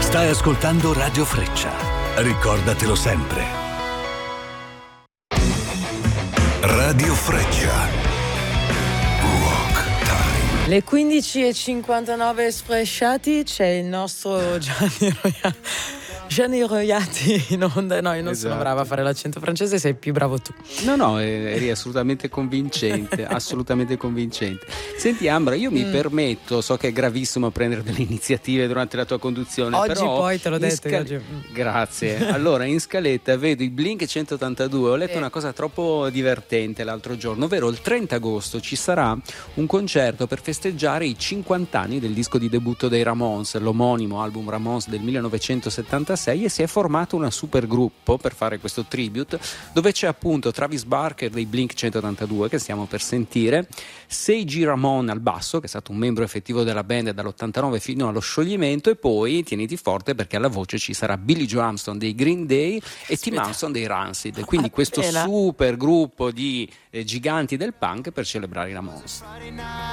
Stai ascoltando Radio Freccia. Ricordatelo sempre. Radio Freccia. Rock Time. Le 15:59 sfresciati, c'è il nostro Gianni Roiati in onda. No, io non sono brava a fare l'accento francese, sei più bravo tu. No, eri assolutamente convincente, assolutamente convincente. Senti Ambra, io mi permetto, so che è gravissimo prendere delle iniziative durante la tua conduzione, oggi però poi te l'ho detto oggi. Grazie. Allora, in scaletta vedo i Blink 182, ho letto una cosa troppo divertente l'altro giorno, ovvero il 30 agosto ci sarà un concerto per festeggiare i 50 anni del disco di debutto dei Ramones, l'omonimo album Ramones del 1976, e si è formato una super gruppo per fare questo tribute, dove c'è appunto Travis Barker dei Blink 182 che stiamo per sentire, Seiji Ramone al basso, che è stato un membro effettivo della band dall'89 fino allo scioglimento, e poi tieniti forte perché alla voce ci sarà Billy Joe Armstrong dei Green Day e Tim Armstrong dei Rancid, quindi questo super gruppo di giganti del punk per celebrare i Ramones.